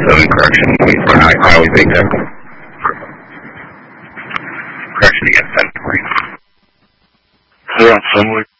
correction, for highway big deck. Correction against that point. They're on Sunwood.